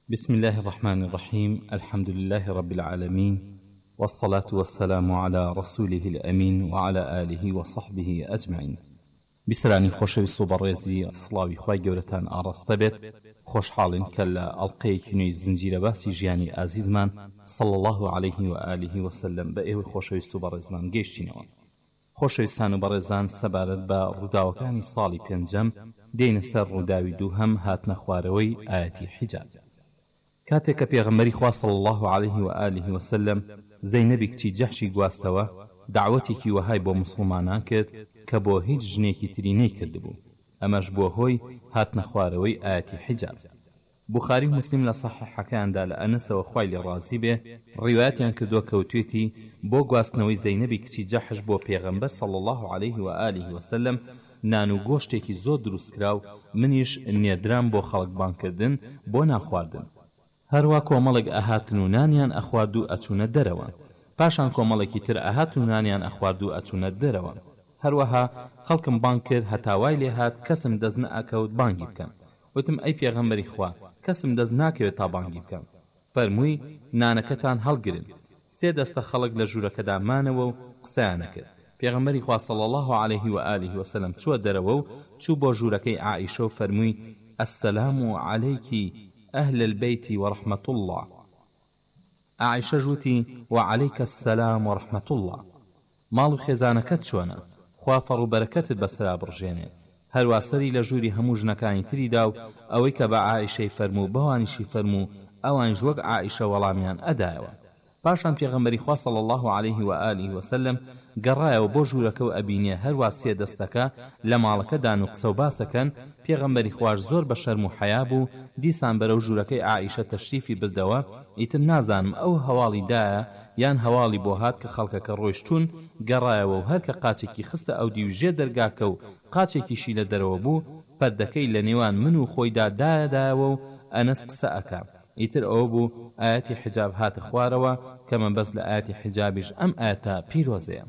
بسم الله الرحمن الرحيم. الحمد لله رب العالمين، والصلاة والسلام على رسوله الأمين وعلى آله وصحبه أجمعين. بسرانی خۆشەویست و بەڕێزی سڵاوی خوای گەورەتان ئاڕاستە بێت. خۆشحاڵین کە لە ئەڵقەیەکی نوێی زنجیرە باسی ژیانی ئازیزمان صلی الله عليه و آله وسلم بە ئێوەی خۆشەویست و بەڕێزمان گەیشتینەوە. خۆشەویستان و بەڕێزان، سەبارەت بە ڕووداوەکانی ساڵی پێنجەم دێنە سەر ڕووداوی دووهەم هاتنە خوارەوەی ئایەتی حیجاب. کاتێک کە پێغەمبەری خوا صلی الله عليه و آله وسلم زەینەبی کچی جەحشی گواستەوە، دعوەتێکی وەهای بۆ مسلمانان کرد کە بۆ هیچ ژنێکی تری نەیکردبوو. ئەمەش بۆ هۆی هاتنە خوارەوەی ئایەتی حیجاب. بوخاری و مسلم لە صحیحەکاندا لە ئەنەسەوە خوای لێ ڕازی بێ ڕیوایەتیان کردووە کەوتوێتی بۆ گواستنەوەی زەینەبی کچی جەحش بۆ پێغەمبەر صلی الله عليه و آله وسلم نان و گۆشتێکی زۆر دروستکراو، منیش نێدرام بۆ خەڵک بانکردن بۆ ناخواردن. هەروە کۆمەڵێک ئەهاتن و نانیان ئەخوارد و ئەچوونە دەرەوە، پاشان کۆمەڵێکی تر ئەهات و نانیان ئەخوارد و ئەچوونە دەرەوە. هەروەها خەڵکم بانگ کرد هەتاوای لێ هات کەسم دەست نەئەکەوت بانگی بکەم. وتم ئەی پێغەمبەری خوا، کەسم دەست ناکەوێت تا بانگی بکەم. فەرمووی نانەکەتان هەڵگرن. سێ دەستە خەڵک لە ژوورەکەدا مانەوە و قسەیانە کرد. پێغەمبەری خوا صلی الله عليه و آله وسلم چووە دەرەوە و چوو بۆ ژوورەکەی عائیشە و فەرمووی السلام عەلەیکی أهل البيت ورحمة الله. عائشة جوتي وعليك السلام ورحمة الله. مالو خێزانەکەت چۆنە؟ خوا فەڕ و بەرەکەتت بەسرا بڕژێنێ. هەروە سەری لە ژووری هەموو ژنەکانی تریدا و ئەوەی کە بە عائیشەی فەرموو بەوانیشی فەرموو، ئەوانیش وەک عائیشە وەڵامیان ئەدایەوە. پاشان پێغەمبەری خوا صلی الله عليه و آله وسلم گەڕایەوە بۆ ژوورەکە و ئەبینێ هەروە سێ دەستەکە لە ماڵەکەدان و قسە و باسەکەن. پێغەمبەری خوار زۆر بە شەرم و حەیا بوو، دیسان بەرەو ژوورەکەی عائیشە تەشریفی بردەوە. ئیتر نازانم ئەو هەواڵی دایە یان هەواڵی بۆ هات کە خەڵکەکە ڕۆیشتون. گەڕایەوە و هەر کە قاچێکی خستە ئەو دیوژێ دەرگاکە و قاچێکیشی لە دەرەوە بوو، پەردەکەی لە نێوان من و خۆیدا دایەدایەوە و ئەنەس قسە ئەکا. ئیتر ئەوە بوو ئایەتی حیجاب هاتە خوارەوە کە مەبەست لە ئایەتی حیجابیش ئەم ئایەتە پیرۆزەیە.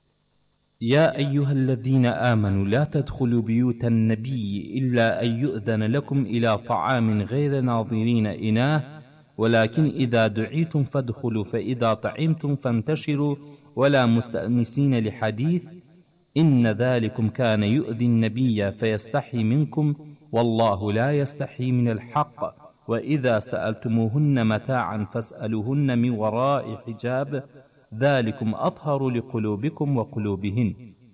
يا أيها الذين آمنوا لا تدخلوا بيوت النبي إلا أن يؤذن لكم إلى طعام غير ناظرين إناه ولكن إذا دعيتم فادخلوا فإذا طعمتم فانتشروا ولا مستأنسين لحديث إن ذلكم كان يؤذي النبي فيستحي منكم والله لا يستحي من الحق وإذا سألتموهن متاعا فاسألوهن من وراء حجاب ذلكم أطهر لقلوبكم وقلوبهن.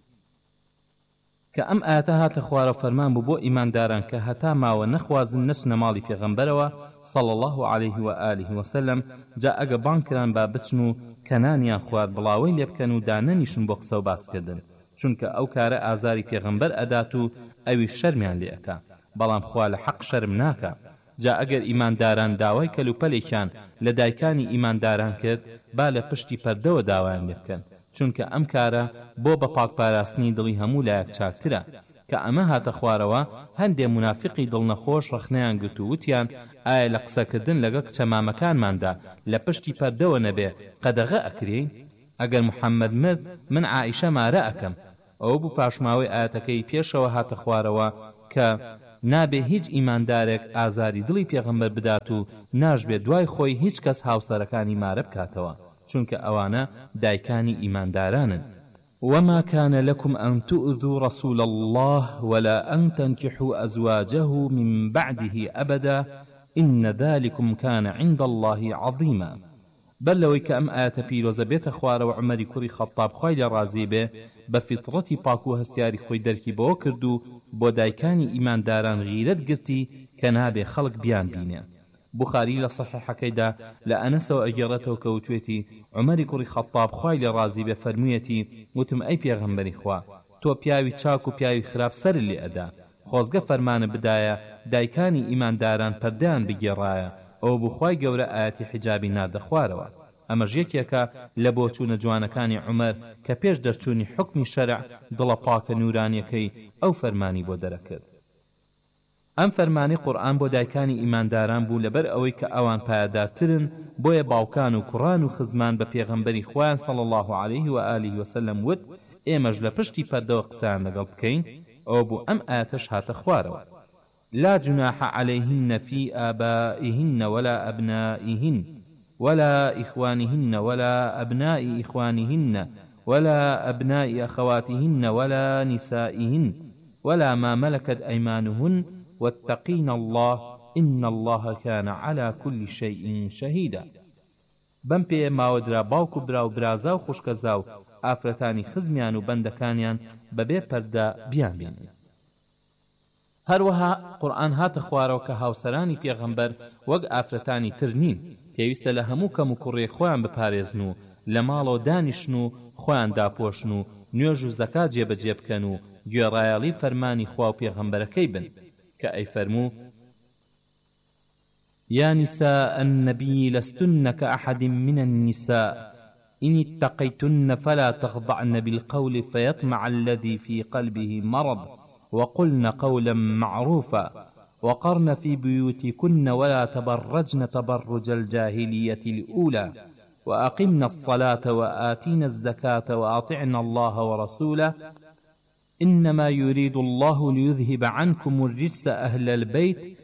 كأم آتها تخوار فرمان ببو إيمان داران كهتا ما ونخوازن نسن مالي في غنبروا صلى الله عليه وآله وسلم جاء أقبان كران بابتنو كنانيان خوار بلاوين ليبكنو داننيشن بوقسو باس كردن چونك أو كار آزاري في غنبر أداتو أوي الشرميان ليأكا بلام خوال حق شرم ناكا. جا ئەگەر ئیمانداران داوای کەلوپەلێکیان لە دایکانی ئیمانداران کرد، با لە پشتی پەردەوە داوایان لێ بکەن، چونکە ئەم کارە بۆ بە پاکپاراستنی دڵی هەموو لایەک چاکترە. کە ئەمە هاتە خوارەوە هەندێ منافقی دڵنەخۆش ڕخنەیان گرت و وتیان ئایا لە قسەکردن لەگەڵ کچە مامەکانماندا لە پشتی پەردەوە نەبێ قەدەغە ئەکرێ؟ ئەگەر محەممەد مرد من عائیشە مارە ئەکەم. ئەوە بوو پاشماوەی ئاەتەکەی پێشەوە هاتە خوارەوە کە نابێ هیچ ئیماندارێک ئازاری دڵی پێغەمبەر بدات و ناژبێت دوای خۆی هیچ کەس هاوسەرەکانی مارە بکاتەوە، چونکە ئەوانە دایکانی ئیماندارانن. وما كان لكم أن تؤذوا رسول الله ولا أن تنكحوا أزواجه من بعده أبدا إن ذلكم كان عند الله عظيما. بل لەوەی کە ئەم ئاەتە پیرۆزە بێتە خوارەوە عومەری کوڕی خەتاب خوای لێ ڕازی بێ بە فیتڕەتی پاک و هەستیاری خۆی دەرکی بەوە کرد و بۆ دایکانی ئیمانداران غیرەت گرتی کە نابێ خەڵک بیان بینێ. بوخاری لە صحیحەکەیدا لە ئەنەسەوە ئەگەڕێتەوە کە وتوێتی عومەری کوڕی خەتاب خوای لێ ڕازی بێ فەرموویەتی وتم ئەی پێغەمبەری خوا، تۆ پیاوی چاک و پیاوی خراپ سەر لێ ئەدا، خۆزگە فەرمانە بدایە دایکانی ئیمانداران پەردەیان بگێڕایە. ئەو بخوای گەورە ئاەتی حیجابی ناردە خوارەوە. ئەمەش یەکێکە لە بۆ چوونە جوانەکانی عومەر کە پێش دەرچوونی حکمی شەرع دڵە پاکە نورانیەکەی ئەو فەرمانی بۆ دەرەکرد. ئەم فەرمانی قورئان بۆ دایکانی ئیمانداران بوو لەبەر ئەوەی کە ئەوان پایدارترن، بۆیە باوکان و کوڕان و خزمان بە پێغەمبەری خوایان صلی الله عليه و آله وسلم وت ئێمەش لە پشتی پەردەوە قسەیان لەگەڵ بکەین. ئەو بوو ئەم ئاەتەش هاتە خوارەوە. لا جناح عليهن في آبائهن ولا أبنائهن ولا إخوانهن ولا أبناء إخوانهن ولا أبناء أخواتهن ولا نسائهن ولا ما ملكت أيمانهن واتقين الله إن الله كان على كل شيء شهيدا. بەم پێ ماوەدرا باوک و برا و برازا و خوشکەزا و ئافرەتانی خزمیان و بەندەکانیان بەبێ پەردە بیان بێنن. هەروەها قورئان هاتە خوارەوە کە هاوسەرانی پێغەمبەر وەک ئافرەتانی تر نین، پێویستە لە هەموو کەم و کوڕێ خۆیان بپارێزن و لە ماڵەوە دانیشن و خۆیان داپۆشن و نوێژ و زەکات جێبەجێ بکەن و گوێڕایەڵی فەرمانی خوا و پێغەمبەرەکەی بن کە ئەیفەرموو: يا نساء النبي لستن كأحد من النساء إن اتقيتن فلا تخضعن بالقول فيطمع الذي في قلبه مرض وقلن قولا معروفا وقرن في بيوتكن ولا تبرجن تبرج الجاهلية الأولى وأقمن الصلاة وآتين الزكاة وأطعن الله ورسوله إنما يريد الله ليذهب عنكم الرجس أهل البيت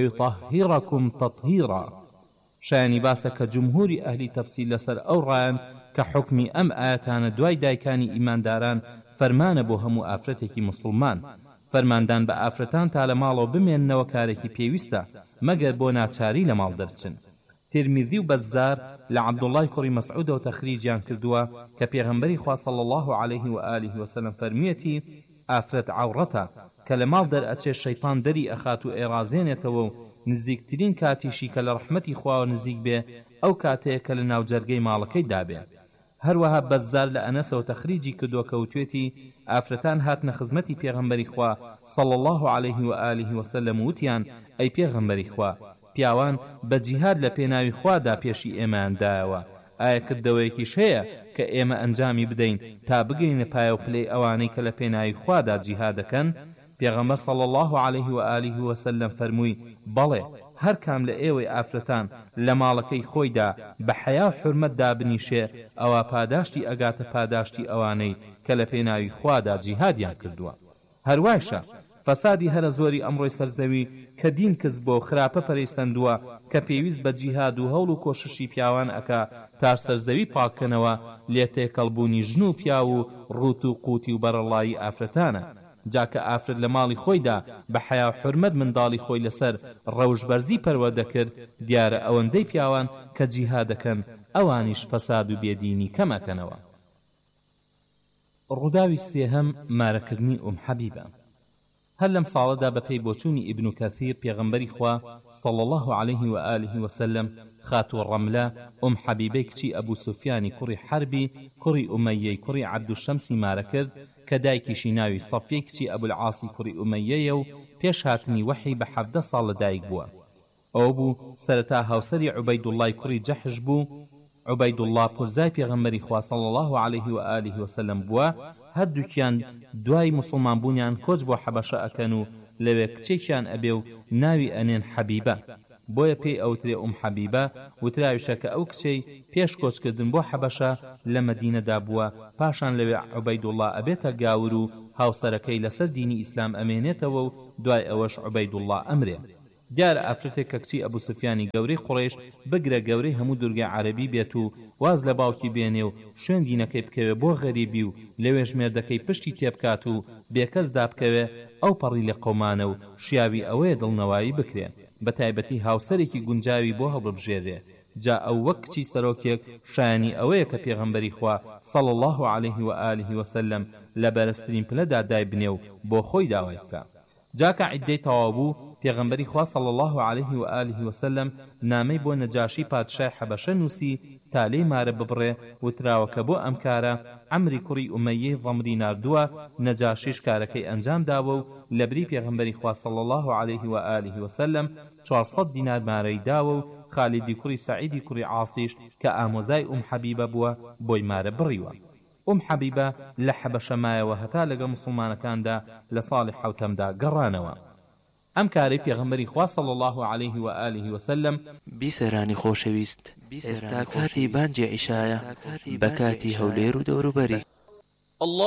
ويطهركم تطهيرا. شایانی باسە کە جمهوری ئەهلی تەفسیر لەسەر ئەو ڕایان کە حکمی ئەم ئاەتانە دوای دایکانی ئیمانداران فەرمانە بۆ هەموو ئافرەتێکی موسڵمان. فەرماندان بە ئافرەتان تا لە ماڵەوە بمێننەوە کارێکی پێویستە مەگەر بۆ ناچاری لە ماڵ دەرچن. ترمیذی و بەزار لە عەبدوڵڵای کوڕی مەسعودەوە تەخریجیان کردووە کە پێغەمبەری خوا صلی الله عليه و آله وسلم فەرمیەتی ئافرەت عەوڕەتە کە لە ماڵ دەرئەچێ شەیطان دەری ئەخات و ئێڕازێنێتەوە و نزیکترین کاتیشی کە لە ڕەحمەتی خواوە نزیک بێ ئەو کاتەیە کە لە ناوجەرگەی ماڵەکەی دابێ. هەروەها بەزار لە ئەنەسەوە تەخریجی کردووە کە وتوێتی ئافرەتان هاتنە خزمەتی پێغەمبەری خوا صلی الله عليه و آله وسلم وتیان: ئەی پێغەمبەری خوا، پیاوان بە جیهاد لە پێناوی خوادا پێشی ئێمەیاندایەوە، ئایا کردەوەیەکیش هەیە کە ئێمە ئەنجامی بدەین تا بگەینە پایە و پلەی ئەوانەی کە لە پێناوی خوادا جیهاد دەکەن؟ پێغەمبەر صلی الله عليه و آله وسلم فەرمووی: بەڵێ، هەر کام لە ئێوەی ئافرەتان لە ماڵەکەی خۆیدا بە حەیا و حورمەت دابنیشێ ئەوە پاداشتی ئەگاتە پاداشتی ئەوانەی کە لە پێناوی خوادا جیهادیان کردووە. هەروایشە فەسادی هەرە زۆری ئەمڕۆی سەرزەوی کە دین کەس بۆ خراپە پەرەیسەندووە کە پێویست بە جیهاد و هەوڵ و کۆششی پیاوان ئەکا تا سەرزەوی پاککەنەوە لێتێکەڵبوونی ژن و پیا و ڕوت و قوتی و بەرەڵایی ئافرەتانە. جاکە ئافرەت لە ماڵی خۆیدا بە حەیا و حورمەت منداڵی خۆی لەسەر ڕەوشبەرزی پەروەردە کرد، دیارە ئەوەندەی پیاوان کە جیهاد دەکەن ئەوانیش فەساد و بێدینی کەمەکەنەوە. ڕووداوی سێهەم مارەکردنی حەبیبە. هەر لەم ساڵەدا بەپێی بۆچوونی ئیبن کەثیر پێغەمبەری خوا صلی الله عليه و آله وسلم خاتووە ڕەملە حەبیبەی کچی ئەبوو سوفیانی کوڕی حەربی کوڕی ئومەیەی کوڕی عەبدوشەمسی مارە کرد کە دایکیشی ناوی سەفیە کچی ئەبول عاسی کوڕی ئومەیەیە و پێش هاتنی وەحی بە 17 ساڵ لەدایک بووە. ئەو بوو سەرەتا هاوسەری عوبەیدوڵڵای کوڕی جەحش بوو. عوبەیدوڵڵا پۆرزای پێغەمبەری خوا صلی الله عليه و آله وسلم بووە. هەردووکیان دوای موسڵمان بوونیان کۆچ بۆ حەبەشە ئەکەن و لەوێ کچێکیان ئەبێ و ناوی ئەنێن حەبیبە. بۆیە پێی ئەوترێ حەبیبە، وتراویشە کە ئەو کچەی پێش کۆچکردن بۆ حەبەشە لە مەدینەدا بووە، پاشان لەوێ عوبەیدوڵڵا ئەبێتە گاور و هاوسەرەکەی لەسەر دینی ئیسلام ئەمێنێتەوە و دوای ئەوەش عوبەیدوڵڵا ئەمرێ. دیارە ئافرەتێک کە کچی ئەبوو سوفیانی گەورەی قوڕێش بگرە گەورەی هەموو دورگای عەرەبی بێت و واز لە باوکی بێنێ و شوێن دینەکەی بکەوێ بۆ غەریبی و لەوێ ژمێردەکەی پشتی تێبکات و بێکەس دابکەوێ، ئەو پەڕی لە قەومانە و شیاوی ئەوەیە دڵنەوایی بکرێن، بە تایبەتی هاوسەرێکی گونجاوی بۆ هەڵبژێرێ. جا ئەو وەک کچی سەرۆکێک شایانی ئەوەیە کە پێغەمبەری خوا صلی الله عليه و آله وسلم لە بەرزترین پلەدا دای بنێ و بۆ خۆی داوای بکە. جاکە عیدەی تەواو بوو، پێغەمبەری خوا صلی الله عليه و آله وسلم نامەی بۆ نەجاشی پادشای حەبەشە نووسی تا لێی مارە ببڕێ، وتراوە کە بۆ ئەم کارە عەمری کوڕی ئومەیەی ضەمری ناردووە. نەجاشیش کارەکەی ئەنجام داوە و لەبری پێغەمبەری خوا صلی الله عليه و آله وسلم 400 دینار مارەی داوە و خالیدی کوڕی سەعیدی کوڕی عاسیش کە ئامۆزای حەبیبە بووە بۆی مارە بڕیوە. حەبیبە لە حەبەشە مایەوە هەتا لەگە موسڵمانەکاندا لە ساڵی حەوتەمدا گەڕانەوە. ئەم کارەی پێغەمبەری خوا صلی الله عليه و آله وسلم. بیسەرانی خۆشەویست، ئێستا کاتی بانگی عیشایە بە کاتی هەولێر و دەوروبەری.